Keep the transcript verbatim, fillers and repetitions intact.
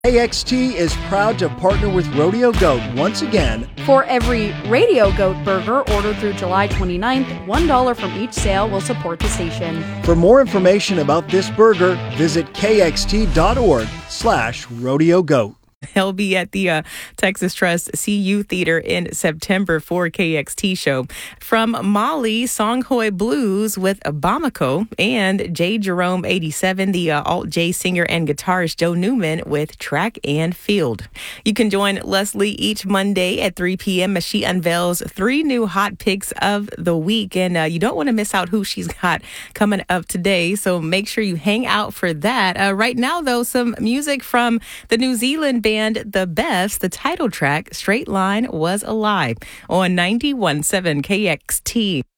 K X T is proud to partner with Rodeo Goat once again. For every Radio Goat burger ordered through July twenty-ninth, one dollar from each sale will support the station. For more information about this burger, visit kxt.org slash rodeo goat. He'll be at the uh, Texas Trust C U Theater in September for K X T show. From Molly, Songhoy Blues with Bamako, and J. Jerome eighty-seven, the uh, alt-J singer and guitarist Joe Newman with Track and Field. You can join Leslie each Monday at three p.m. as she unveils three new hot picks of the week. And uh, you don't want to miss out who she's got coming up today, so make sure you hang out for that. Uh, right now, though, some music from the New Zealand band And The Best. The title track, Straight Line, was a lie on ninety-one point seven K X T.